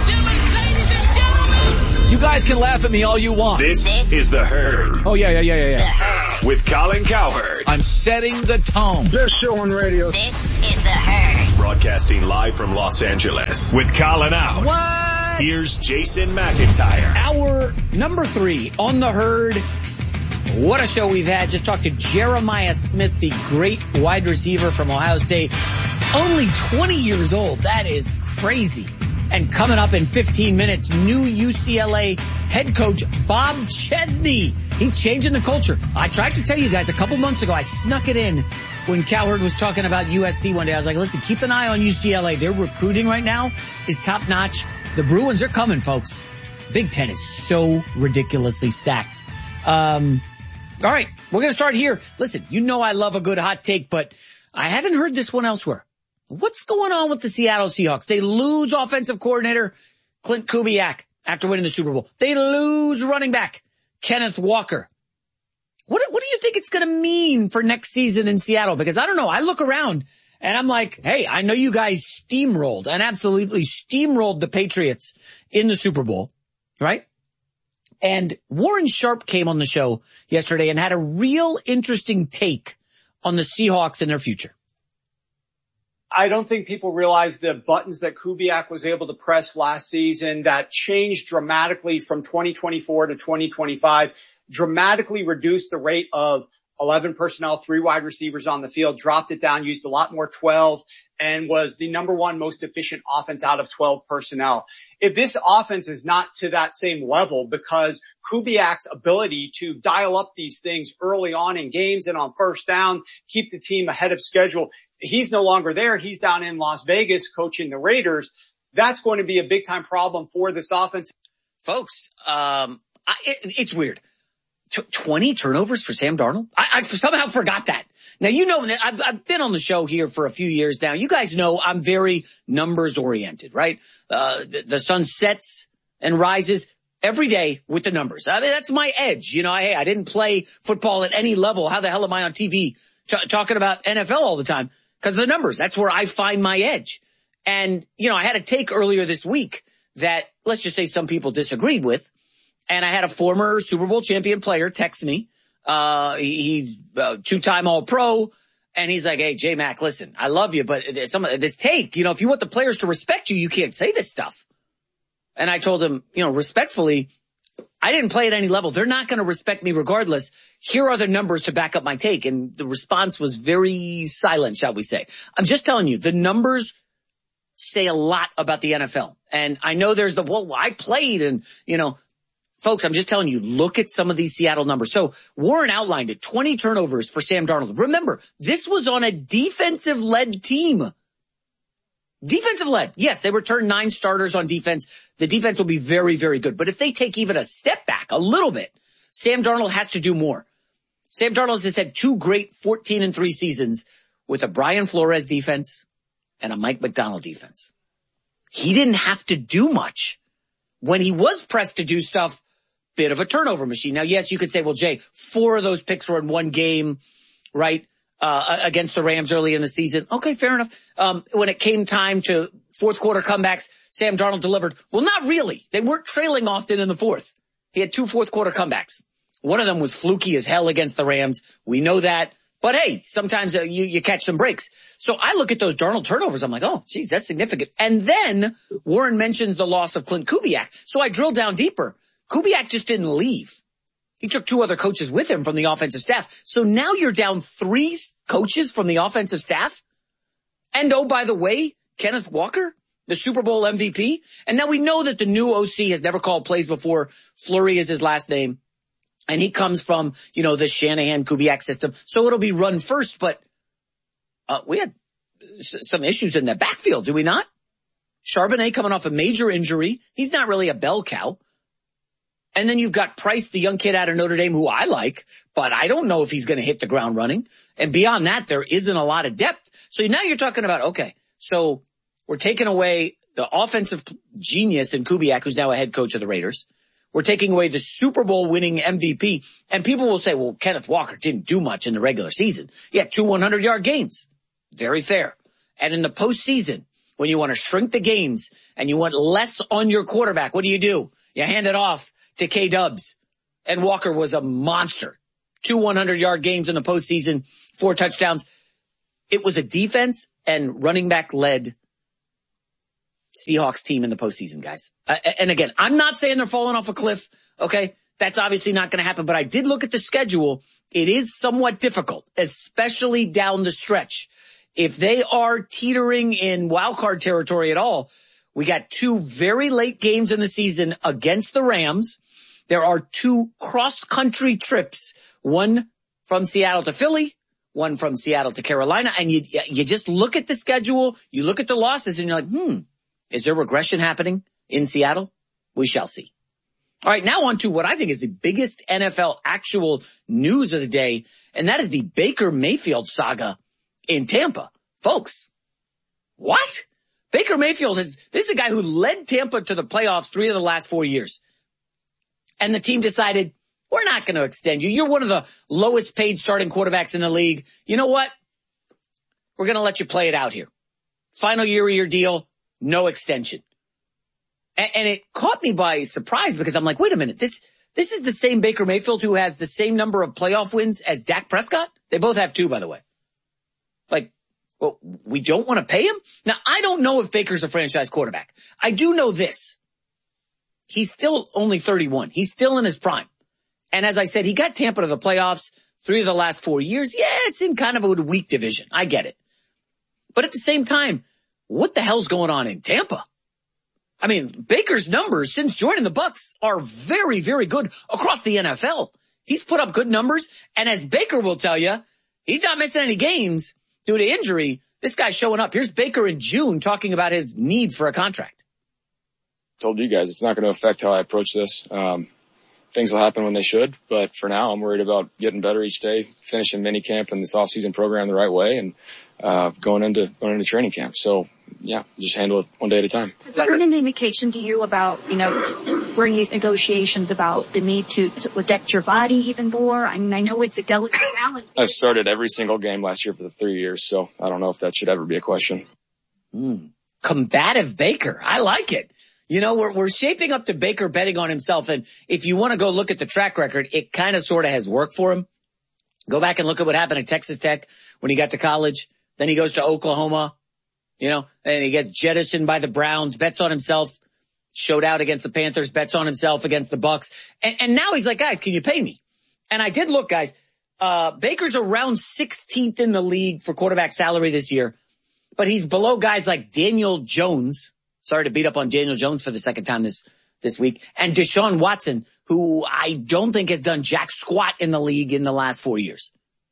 You guys can laugh at me all you want. This is the herd. Oh, yeah. With Colin Cowherd. I'm setting the tone. Best show on radio. This is the herd. Broadcasting live from Los Angeles. With Colin out. What? Here's Jason McIntyre. Hour number 3 on the herd. What a show we've had. Just talked to Jeremiah Smith, the great wide receiver from Ohio State. Only 20 years old. That is crazy. And coming up in 15 minutes, new UCLA head coach Bob Chesney. He's changing the culture. I tried to tell you guys a couple months ago, I snuck it in when Cowherd was talking about USC one day. I was like, listen, keep an eye on UCLA. Their recruiting right now is top notch. The Bruins are coming, folks. Big Ten is so ridiculously stacked. All right, we're going to start here. Listen, you know I love a good hot take, but I haven't heard this one elsewhere. What's going on with the Seattle Seahawks? They lose offensive coordinator Clint Kubiak after winning the Super Bowl. They lose running back Kenneth Walker. What do you think it's going to mean for next season in Seattle? Because I don't know. I look around and I'm like, hey, I know you guys steamrolled and absolutely steamrolled the Patriots in the Super Bowl, right? And Warren Sharp came on the show yesterday and had a real interesting take on the Seahawks and their future. I don't think people realize the buttons that Kubiak was able to press last season that changed dramatically from 2024 to 2025, dramatically reduced the rate of 11 personnel, 3 wide receivers on the field, dropped it down, used a lot more 12, and was the number 1 most efficient offense out of 12 personnel. If this offense is not to that same level because Kubiak's ability to dial up these things early on in games and on first down, keep the team ahead of schedule, he's no longer there. He's down in Las Vegas coaching the Raiders. That's going to be a big time problem for this offense. Folks, it's weird. 20 turnovers for Sam Darnold? I somehow forgot that. Now, you know that I've been on the show here for a few years now. You guys know I'm very numbers oriented, right? The sun sets and rises every day with the numbers. I mean, that's my edge. You know, hey, I didn't play football at any level. How the hell am I on TV talking about NFL all the time? Because of the numbers. That's where I find my edge. And, you know, I had a take earlier this week that, let's just say some people disagreed with. And I had a former Super Bowl champion player text me. He's a 2-time All-Pro. And he's like, hey, J-Mac, listen, I love you, but this take, you know, if you want the players to respect you, you can't say this stuff. And I told him, you know, respectfully, I didn't play at any level. They're not going to respect me regardless. Here are the numbers to back up my take. And the response was very silent, shall we say. I'm just telling you, the numbers say a lot about the NFL. And I know there's I played and, you know, folks, I'm just telling you, look at some of these Seattle numbers. So Warren outlined it, 20 turnovers for Sam Darnold. Remember, this was on a defensive-led team. Defensive-led. Yes, they returned 9 starters on defense. The defense will be very, very good. But if they take even a step back, a little bit, Sam Darnold has to do more. Sam Darnold has had 2 great 14-3 seasons with a Brian Flores defense and a Mike McDonald defense. He didn't have to do much. When he was pressed to do stuff, bit of a turnover machine. Now, yes, you could say, well, Jay, 4 of those picks were in one game, right? Against the Rams early in the season. Okay, fair enough. When it came time to fourth quarter comebacks, Sam Darnold delivered. Well, not really. They weren't trailing often in the fourth. He had 2 fourth quarter comebacks. One of them was fluky as hell against the Rams. We know that. But hey, sometimes you catch some breaks. So I look at those Darnold turnovers. I'm like, oh, geez, that's significant. And then Warren mentions the loss of Clint Kubiak. So I drill down deeper. Kubiak just didn't leave. He took 2 other coaches with him from the offensive staff. So now you're down 3 coaches from the offensive staff. And oh, by the way, Kenneth Walker, the Super Bowl MVP. And now we know that the new OC has never called plays before. Fleury is his last name. And he comes from, you know, the Shanahan-Kubiak system. So it'll be run first. But we had some issues in the backfield, do we not? Charbonnet coming off a major injury. He's not really a bell cow. And then you've got Price, the young kid out of Notre Dame, who I like, but I don't know if he's going to hit the ground running. And beyond that, there isn't a lot of depth. So now you're talking about, okay, so we're taking away the offensive genius in Kubiak, who's now a head coach of the Raiders. We're taking away the Super Bowl winning MVP. And people will say, well, Kenneth Walker didn't do much in the regular season. He had 2 100-yard games. Very fair. And in the postseason, when you want to shrink the games and you want less on your quarterback, what do? You hand it off to K-Dubs. And Walker was a monster. 2 100-yard games in the postseason, 4 touchdowns. It was a defense and running back led Seahawks team in the postseason, guys. And again, I'm not saying they're falling off a cliff. Okay. That's obviously not going to happen, but I did look at the schedule. It is somewhat difficult, especially down the stretch. If they are teetering in wild card territory at all, we got 2 very late games in the season against the Rams. There are 2 cross-country trips, one from Seattle to Philly, one from Seattle to Carolina. And you just look at the schedule, you look at the losses, and you're like, is there regression happening in Seattle? We shall see. All right, now on to what I think is the biggest NFL actual news of the day, and that is the Baker Mayfield saga in Tampa. Folks, what? Baker Mayfield this is a guy who led Tampa to the playoffs 3 of the last 4 years. And the team decided, we're not going to extend you. You're one of the lowest paid starting quarterbacks in the league. You know what? We're going to let you play it out here. Final year of your deal, no extension. And it caught me by surprise because I'm like, wait a minute, this is the same Baker Mayfield who has the same number of playoff wins as Dak Prescott? They both have 2, by the way. Like, well, we don't want to pay him? Now, I don't know if Baker's a franchise quarterback. I do know this. He's still only 31. He's still in his prime. And as I said, he got Tampa to the playoffs 3 of the last 4 years. Yeah, it's in kind of a weak division. I get it. But at the same time, what the hell's going on in Tampa? I mean, Baker's numbers since joining the Bucs are very, very good across the NFL. He's put up good numbers. And as Baker will tell you, he's not missing any games due to injury. This guy's showing up. Here's Baker in June talking about his need for a contract. Told you guys, it's not going to affect how I approach this. Things will happen when they should, but for now, I'm worried about getting better each day, finishing minicamp and this off-season program the right way, and going into training camp. So, yeah, just handle it one day at a time. Has there been an indication to you about, during these negotiations about the need to protect your body even more? I mean, I know it's a delicate balance. I've started every single game last year for the 3 years, so I don't know if that should ever be a question. Combative Baker. I like it. We're shaping up to Baker betting on himself. And if you want to go look at the track record, it kind of sort of has worked for him. Go back and look at what happened at Texas Tech when he got to college. Then he goes to Oklahoma, and he gets jettisoned by the Browns, bets on himself, showed out against the Panthers, bets on himself against the Bucs. And now he's like, guys, can you pay me? And I did look, guys, Baker's around 16th in the league for quarterback salary this year, but he's below guys like Daniel Jones. Sorry to beat up on Daniel Jones for the second time this week. And Deshaun Watson, who I don't think has done jack squat in the league in the last 4 years.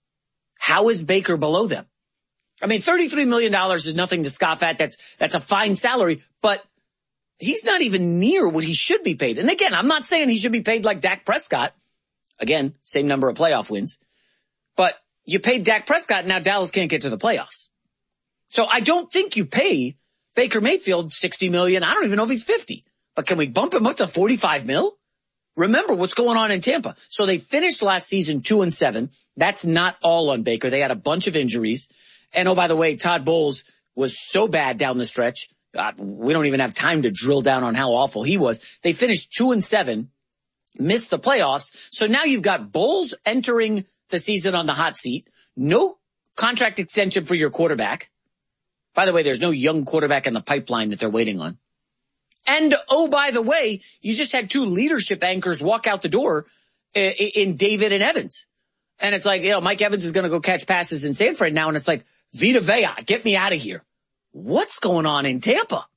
How is Baker below them? I mean, $33 million is nothing to scoff at. That's a fine salary, but he's not even near what he should be paid. And again, I'm not saying he should be paid like Dak Prescott. Again, same number of playoff wins. But you paid Dak Prescott, and now Dallas can't get to the playoffs. So I don't think you pay Baker Mayfield $60 million. I don't even know if he's 50. But can we bump him up to 45 mil? Remember what's going on in Tampa. So they finished last season 2-7. That's not all on Baker. They had a bunch of injuries. And oh, by the way, Todd Bowles was so bad down the stretch. We don't even have time to drill down on how awful he was. They finished 2-7, missed the playoffs. So now you've got Bowles entering the season on the hot seat. No contract extension for your quarterback. By the way, there's no young quarterback in the pipeline that they're waiting on. And, oh, by the way, you just had 2 leadership anchors walk out the door in David and Evans. And it's like, Mike Evans is going to go catch passes in San Fran now. And it's like, Vita Vea, get me out of here. What's going on in Tampa?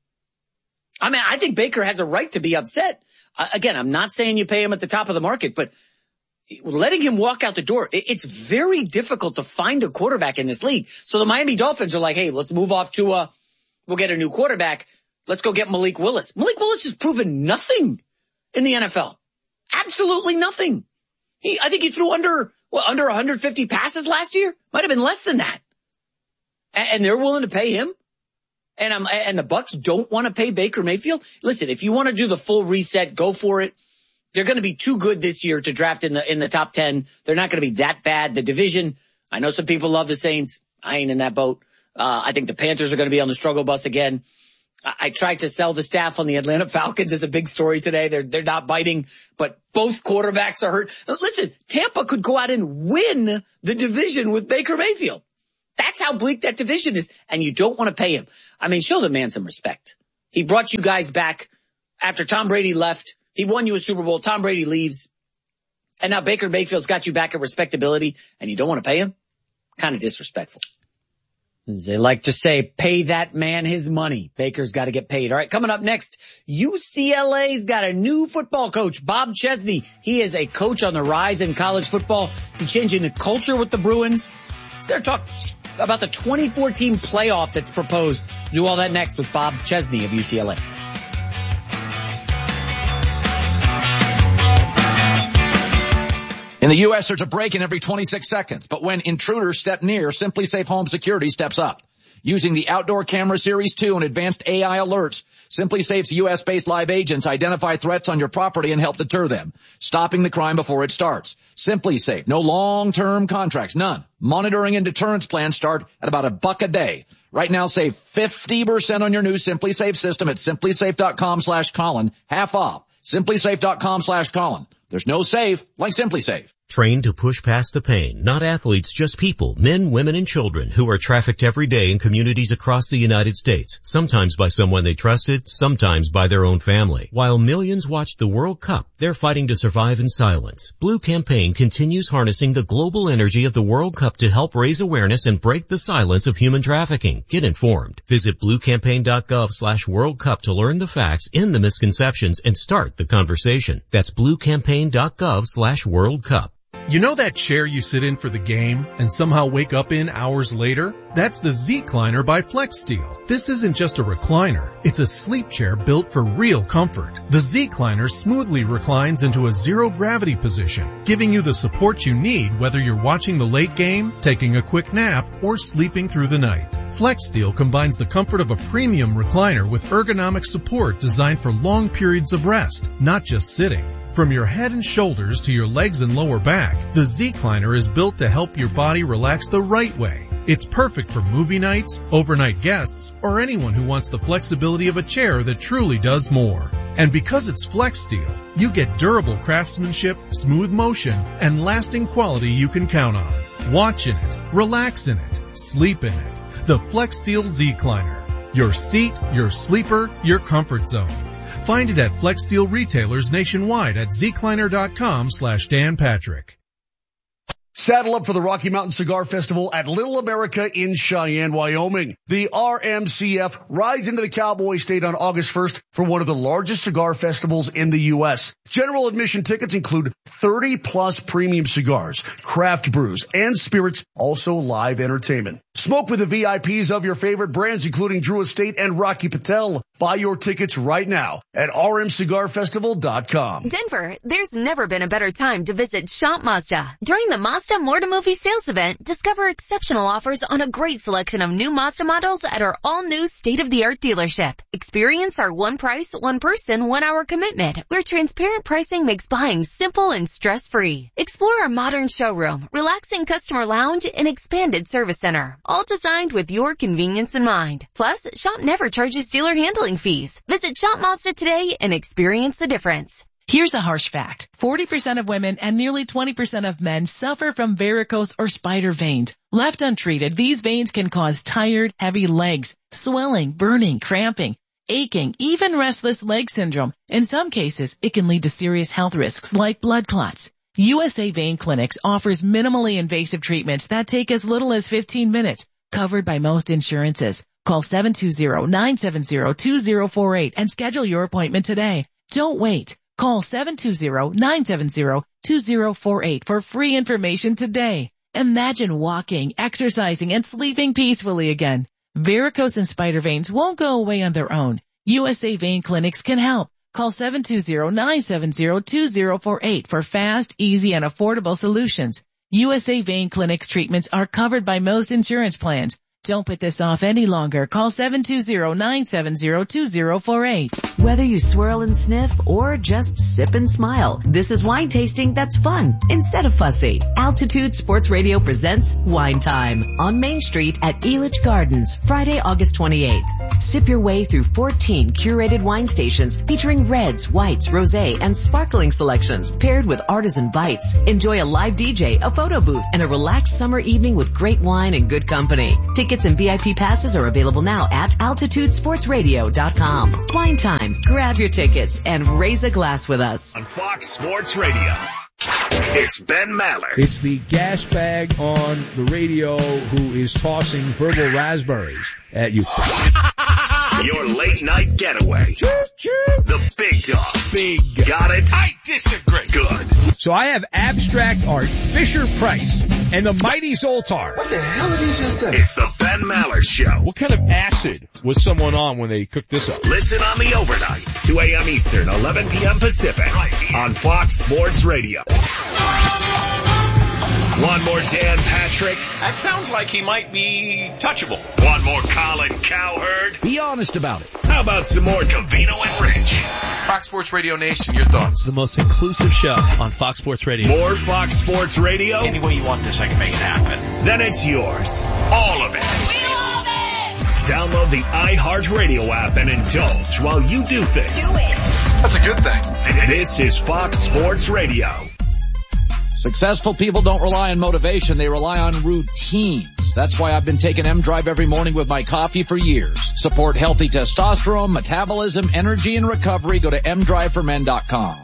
I mean, I think Baker has a right to be upset. Again, I'm not saying you pay him at the top of the market, but letting him walk out the door, it's very difficult to find a quarterback in this league. So the Miami Dolphins are like, hey, let's move off to we'll get a new quarterback. Let's go get Malik Willis. Malik Willis has proven nothing in the NFL. Absolutely nothing. I think he threw under 150 passes last year. Might have been less than that. And they're willing to pay him. And the Bucks don't want to pay Baker Mayfield. Listen, if you want to do the full reset, go for it. They're going to be too good this year to draft in the top 10. They're not going to be that bad. The division, I know some people love the Saints. I ain't in that boat. I think the Panthers are going to be on the struggle bus again. I tried to sell the staff on the Atlanta Falcons as a big story today. They're not biting, but both quarterbacks are hurt. Listen, Tampa could go out and win the division with Baker Mayfield. That's how bleak that division is. And you don't want to pay him. I mean, show the man some respect. He brought you guys back after Tom Brady left. He won you a Super Bowl. Tom Brady leaves. And now Baker Mayfield's got you back at respectability and you don't want to pay him? Kind of disrespectful. As they like to say, pay that man his money. Baker's got to get paid. All right, coming up next, UCLA's got a new football coach, Bob Chesney. He is a coach on the rise in college football. He's changing the culture with the Bruins. So they're talking about the 2014 playoff that's proposed. Do all that next with Bob Chesney of UCLA. In the U.S., there's a break-in every 26 seconds, but when intruders step near, Simply Safe Home Security steps up. Using the Outdoor Camera Series 2 and advanced AI alerts, Simply Safe's U.S.-based live agents identify threats on your property and help deter them, stopping the crime before it starts. Simply Safe, no long-term contracts, none. Monitoring and deterrence plans start at about $1 a day. Right now, save 50% on your new Simply Safe system at simplysafe.com/Colin, half off. simplysafe.com/Colin. There's no safe like Simply Safe. Trained to push past the pain, not athletes, just people, men, women, and children who are trafficked every day in communities across the United States, sometimes by someone they trusted, sometimes by their own family. While millions watch the World Cup, they're fighting to survive in silence. Blue Campaign continues harnessing the global energy of the World Cup to help raise awareness and break the silence of human trafficking. Get informed. Visit bluecampaign.gov/World Cup to learn the facts, end the misconceptions, and start the conversation. That's bluecampaign.gov/World Cup. You know that chair you sit in for the game and somehow wake up in hours later? That's the Z-Cliner by FlexSteel. This isn't just a recliner. It's a sleep chair built for real comfort. The Z-Cliner smoothly reclines into a zero-gravity position, giving you the support you need whether you're watching the late game, taking a quick nap, or sleeping through the night. FlexSteel combines the comfort of a premium recliner with ergonomic support designed for long periods of rest, not just sitting. From your head and shoulders to your legs and lower back, the Z-Cliner is built to help your body relax the right way. It's perfect for movie nights, overnight guests, or anyone who wants the flexibility of a chair that truly does more. And because it's FlexSteel, you get durable craftsmanship, smooth motion, and lasting quality you can count on. Watch in it, relax in it, sleep in it. The FlexSteel Z-Cliner. Your seat, your sleeper, your comfort zone. Find it at FlexSteel retailers nationwide at zcliner.com/Dan Patrick. Saddle up for the Rocky Mountain Cigar Festival at Little America in Cheyenne, Wyoming. The RMCF rides into the Cowboy State on August 1st for one of the largest cigar festivals in the U.S. General admission tickets include 30-plus premium cigars, craft brews, and spirits, also live entertainment. Smoke with the VIPs of your favorite brands, including Drew Estate and Rocky Patel. Buy your tickets right now at rmcigarfestival.com. Denver, there's never been a better time to visit Shop Mazda. During the Mazda More to Movie sales event, discover exceptional offers on a great selection of new Mazda models at our all-new state-of-the-art dealership. Experience our one price, one person, 1 hour commitment, where transparent pricing makes buying simple and stress-free. Explore our modern showroom, relaxing customer lounge, and expanded service center, all designed with your convenience in mind. Plus, Shop never charges dealer handling fees. Visit Shop Mazda today and experience the difference. Here's a harsh fact. 40% of women and nearly 20% of men suffer from varicose or spider veins. Left untreated, these veins can cause tired, heavy legs, swelling, burning, cramping, aching, even restless leg syndrome. In some cases, it can lead to serious health risks like blood clots. USA Vein Clinics offers minimally invasive treatments that take as little as 15 minutes, covered by most insurances. Call 720-970-2048 and schedule your appointment today. Don't wait. Call 720-970-2048 for free information today. Imagine walking, exercising, and sleeping peacefully again. Varicose and spider veins won't go away on their own. USA Vein Clinics can help. Call 720-970-2048 for fast, easy, and affordable solutions. USA Vein Clinic's treatments are covered by most insurance plans. Don't put this off any longer. Call 720-970-2048. Whether you swirl and sniff or just sip and smile, this is wine tasting that's fun instead of fussy. Altitude Sports Radio presents Wine Time on Main Street at Elitch Gardens, Friday, August 28th. Sip your way through 14 curated wine stations featuring reds, whites, rosé, and sparkling selections paired with artisan bites. Enjoy a live DJ, a photo booth, and a relaxed summer evening with great wine and good company. Tickets and VIP passes are available now at altitudesportsradio.com. Wine Time. Grab your tickets and raise a glass with us. On Fox Sports Radio, it's Ben Maller. It's the gas bag on the radio who is tossing verbal raspberries at you. Your late night getaway. The big dog. Big. Got it? I disagree. Good. So I have abstract art, Fisher-Price, and the Mighty Zoltar. What the hell did he just say? It's the Ben Maller Show. What kind of acid was someone on when they cooked this up? Listen on the overnights, 2 a.m. Eastern, 11 p.m. Pacific, on Fox Sports Radio. One more Dan Patrick. That sounds like he might be touchable. One more Colin Cowherd. Be honest about it. How about some more Covino and Rich? Fox Sports Radio Nation, your thoughts? The most inclusive show on Fox Sports Radio. More Fox Sports Radio? Any way you want this, I can make it happen. Then it's yours. All of it. We love it! Download the iHeartRadio app and indulge while you do things. Do it! That's a good thing. This is Fox Sports Radio. Successful people don't rely on motivation, they rely on routines. That's why I've been taking M-Drive every morning with my coffee for years. Support healthy testosterone, metabolism, energy, and recovery. Go to mdriveformen.com.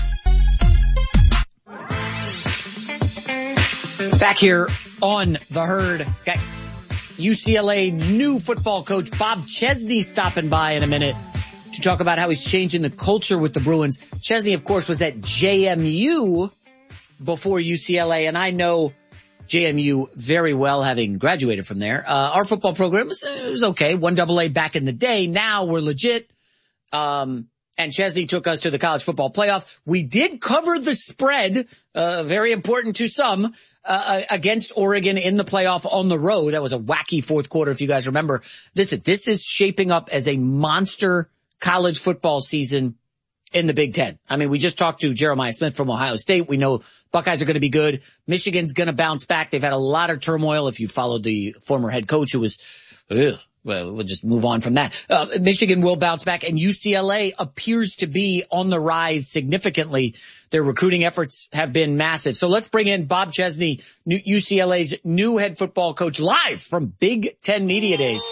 Back here on The Herd. Got UCLA new football coach Bob Chesney stopping by in a minute to talk about how he's changing the culture with the Bruins. Chesney, of course, was at JMU before UCLA, and I know JMU very well, having graduated from there. Our football program was okay. 1AA back in the day. Now we're legit. And Chesney took us to the college football playoff. We did cover the spread, very important to some, against Oregon in the playoff on the road. That was a wacky fourth quarter, if you guys remember. This is shaping up as a monster college football season in the Big Ten. I mean, we just talked to Jeremiah Smith from Ohio State. We know Buckeyes are going to be good. Michigan's going to bounce back. They've had a lot of turmoil. If you followed the former head coach who was, well, we'll just move on from that. Michigan will bounce back, and UCLA appears to be on the rise significantly. Their recruiting efforts have been massive. So let's bring in Bob Chesney, UCLA's new head football coach, live from Big Ten Media Days.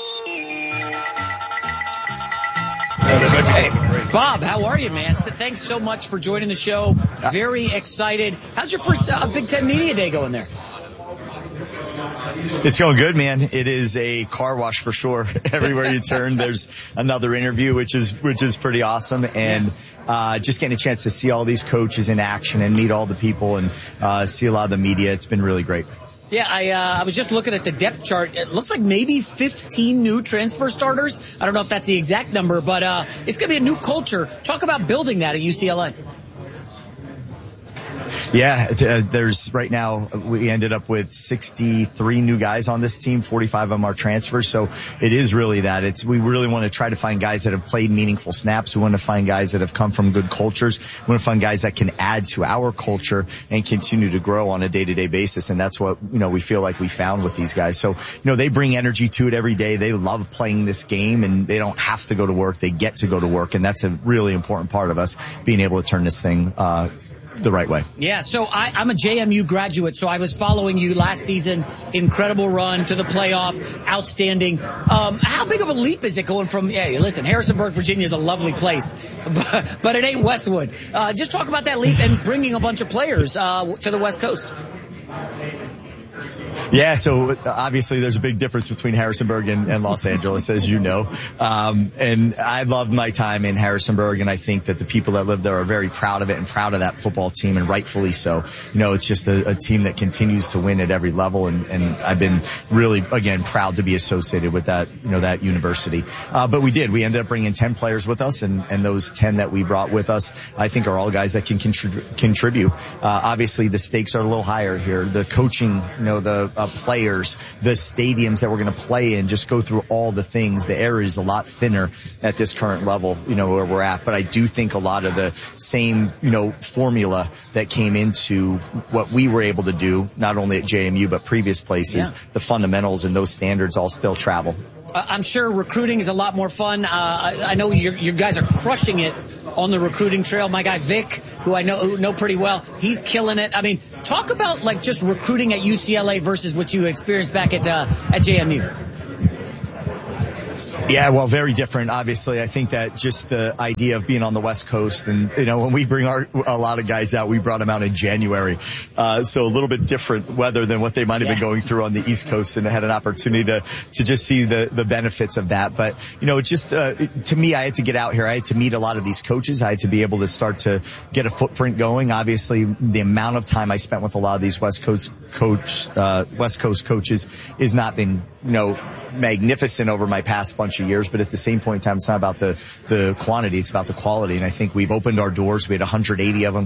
Hey, Bob, how are you, man? Thanks so much for joining the show. Very excited. How's your first Big Ten Media Day going there? It's going good, man. It is a car wash for sure. Everywhere you turn, there's another interview, which is pretty awesome. And just getting a chance to see all these coaches in action and meet all the people and see a lot of the media. It's been really great. Yeah, I was just looking at the depth chart. It looks like maybe 15 new transfer starters. I don't know if that's the exact number, but it's going to be a new culture. Talk about building that at UCLA. Yeah, there's right now, we ended up with 63 new guys on this team, 45 of them are transfers. So it is really that. We really want to try to find guys that have played meaningful snaps. We want to find guys that have come from good cultures. We want to find guys that can add to our culture and continue to grow on a day-to-day basis. And that's what, we feel like we found with these guys. So, they bring energy to it every day. They love playing this game and they don't have to go to work. They get to go to work. And that's a really important part of us being able to turn this thing, the right way. Yeah, so I'm a JMU graduate, so I was following you last season. Incredible run to the playoff. Outstanding. How big of a leap is it going from, hey, listen, Harrisonburg, Virginia is a lovely place, but it ain't Westwood. Just talk about that leap and bringing a bunch of players to the West Coast. Yeah, so obviously there's a big difference between Harrisonburg and Los Angeles, as you know. And I loved my time in Harrisonburg, and I think that the people that live there are very proud of it and proud of that football team, and rightfully so. It's just a team that continues to win at every level, and I've been really, again, proud to be associated with that, that university. But we ended up bringing 10 players with us, and those 10 that we brought with us, I think are all guys that can contribute. Obviously the stakes are a little higher here. The coaching, the players, the stadiums that we're going to play in, just go through all the things. The air is a lot thinner at this current level, where we're at. But I do think a lot of the same, formula that came into what we were able to do, not only at JMU, but previous places, the fundamentals and those standards all still travel. I'm sure recruiting is a lot more fun. I know you guys are crushing it on the recruiting trail. My guy Vic, who I know pretty well, he's killing it. I mean, talk about like just recruiting at UCLA versus what you experienced back at JMU. Yeah, well, very different. Obviously, I think that just the idea of being on the West Coast, and when we bring a lot of guys out, we brought them out in January, so a little bit different weather than what they might have been going through on the East Coast, and I had an opportunity to just see the benefits of that. But just to me, I had to get out here. I had to meet a lot of these coaches. I had to be able to start to get a footprint going. Obviously, the amount of time I spent with a lot of these West Coast coaches has not been magnificent over my past bunch of years, but at the same point in time, it's not about the quantity, it's about the quality. And I think we've opened our doors. We had 180 of them